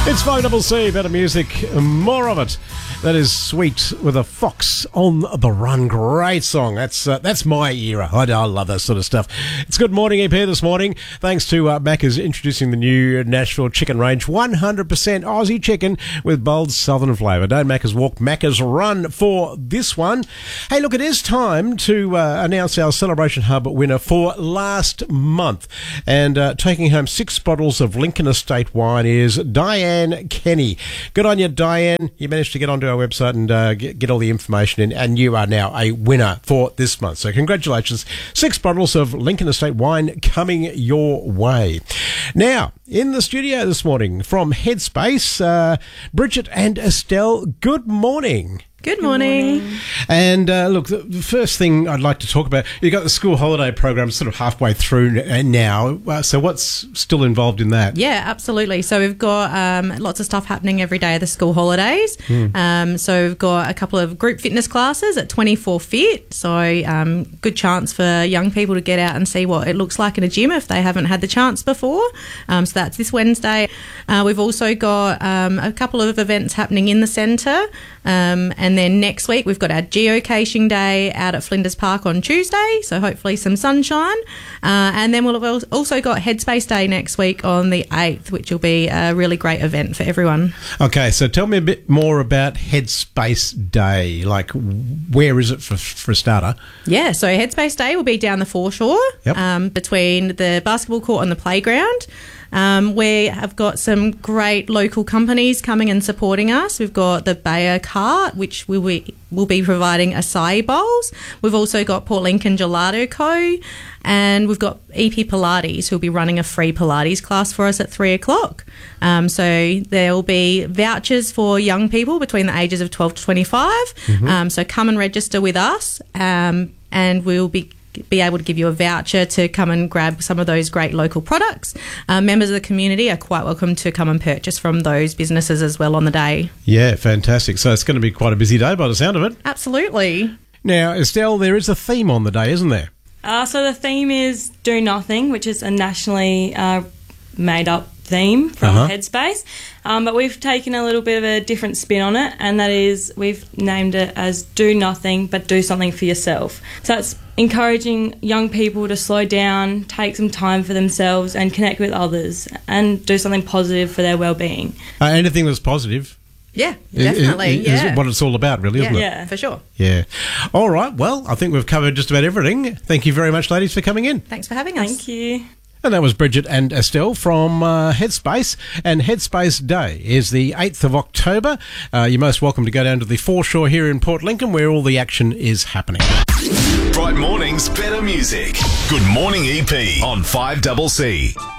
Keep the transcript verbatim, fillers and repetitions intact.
It's five double C, better music, more of it. That is Sweet with a Fox on the Run. Great song. That's uh, that's my era. I, I love that sort of stuff. It's Good Morning E P this morning. Thanks to uh, Macca's introducing the new Nashville chicken range. one hundred percent Aussie chicken with bold southern flavour. Don't Macca's walk, Macca's run for this one. Hey, look, it is time to uh, announce our Celebration Hub winner for last month. And uh, taking home six bottles of Lincoln Estate wine is Diane Kenny. Good on you, Diane. You managed to get onto our website and uh, get, get all the information in, and you are now a winner for this month. So congratulations. Six bottles of Lincoln Estate wine coming your way. Now, in the studio this morning from Headspace, uh, Bridget and Estelle, good morning. Good morning. Good morning. And uh, look, the, the first thing I'd like to talk about, you've got the school holiday program sort of halfway through now. Uh, so what's still involved in that? Yeah, absolutely. So we've got um, lots of stuff happening every day of the school holidays. Mm. Um, so we've got a couple of group fitness classes at twenty-four Fit. So um, good chance for young people to get out and see what it looks like in a gym if they haven't had the chance before. Um, so that's this Wednesday. Uh, we've also got um, a couple of events happening in the centre. Um, and then next week we've got our geocaching day out at Flinders Park on Tuesday, so hopefully some sunshine. Uh, and then we'll have also got Headspace Day next week on the eighth, which will be a really great event for everyone. Okay, so tell me a bit more about Headspace Day. Like, where is it for, for a starter? Yeah, so Headspace Day will be down the foreshore, yep. um, between the basketball court and the playground. Um, we have got some great local companies coming and supporting us. We've got the Bayer Cart, which will be, will be providing acai bowls. We've also got Port Lincoln Gelato Co. And we've got E P Pilates, who'll be running a free Pilates class for us at three o'clock. Um, so there will be vouchers for young people between the ages of twelve to twenty-five. Mm-hmm. Um, so come and register with us, um, and we'll be be able to give you a voucher to come and grab some of those great local products. Uh, members of the community are quite welcome to come and purchase from those businesses as well on the day. Yeah, fantastic. So it's going to be quite a busy day by the sound of it. Absolutely. Now, Estelle, there is a theme on the day, isn't there? Uh, so the theme is Do Nothing, which is a nationally uh, made up theme from uh-huh. Headspace, um, but we've taken a little bit of a different spin on it, and that is we've named it as Do Nothing but Do Something for Yourself. So it's encouraging young people to slow down, take some time for themselves and connect with others and do something positive for their well-being. Uh, anything that's positive. Yeah, definitely. Is, is, yeah. is what it's all about, really, yeah. isn't it? Yeah, for sure. Yeah. All right, well, I think we've covered just about everything. Thank you very much, ladies, for coming in. Thanks for having us. Thank you. And that was Bridget and Estelle from uh, Headspace. And Headspace Day is the eighth of October. Uh, you're most welcome to go down to the foreshore here in Port Lincoln, where all the action is happening. Bright mornings, better music. Good Morning E P on five double C.